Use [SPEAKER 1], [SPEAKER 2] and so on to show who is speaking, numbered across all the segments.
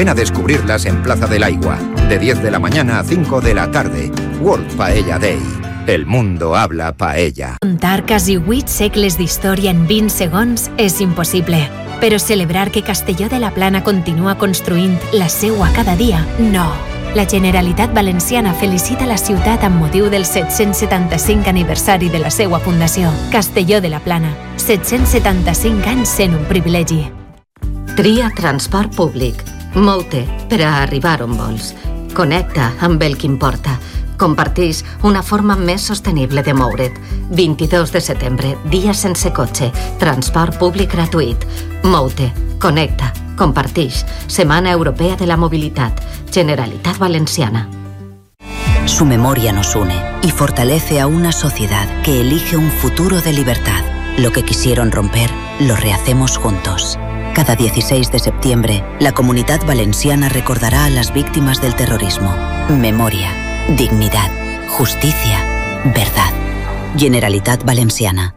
[SPEAKER 1] Ven a descubrirlas en Plaza del Aigua, de 10 de la mañana a 5 de la tarde. World Paella Day. El mundo habla paella.
[SPEAKER 2] Contar quasi 8 segles d'història en 20 segons és impossible. Però celebrar que Castelló de la Plana continua construint la seua cada dia, no. La Generalitat Valenciana felicita la ciutat amb motiu del 775 aniversari de la seua fundació. Castelló de la Plana, 775 anys sent un privilegi.
[SPEAKER 3] Tria transport públic. Molte per a arribar on vols. Connecta amb el que importa. Comparteix una forma més sostenible de moure't. 22 de setembre, dia sense cotxe. Transport públic gratuït. Moute, connecta, comparteix. Semana Europea de la Movilidad. Generalitat Valenciana.
[SPEAKER 4] Su memoria nos une y fortalece a una sociedad que elige un futuro de libertad. Lo que quisieron romper, lo rehacemos juntos. Cada 16 de septiembre, la Comunidad Valenciana recordará a las víctimas del terrorismo. Memoria. Dignidad, justicia, verdad. Generalitat Valenciana.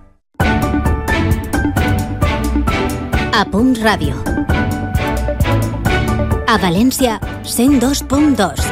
[SPEAKER 5] A Punt Ràdio. A València, 102.2.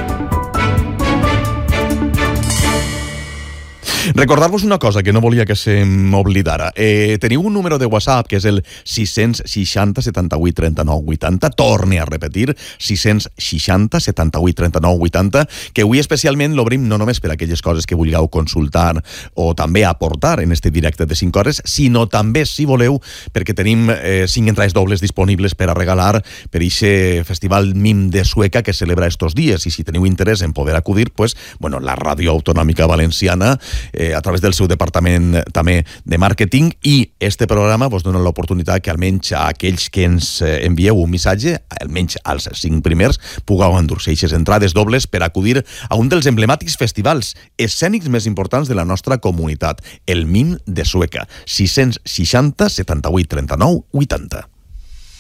[SPEAKER 6] Recordar-vos una cosa que no volia que se m'oblidara. Teniu un número de WhatsApp que és el 660 78 39 80. Torne a repetir, 660 78 39 80, que avui especialment l'obrim no només per aquelles coses que vulgueu consultar o també aportar en este directe de 5 hores, sinó també, si voleu, perquè tenim 5 entrades dobles disponibles per a regalar per aquest festival MIM de Sueca que celebra estos dies. I si teniu interès en poder acudir, pues, bueno, la Ràdio Autonòmica Valenciana a través del seu departament també de màrqueting i este programa vos dona l'oportunitat que almenys a aquells que ens envieu un missatge, almenys als 5 primers, pugueu endur-se aquestes entrades dobles per acudir a un dels emblemàtics festivals escènics més importants de la nostra comunitat, el MIM de Sueca. 660 78 39 80.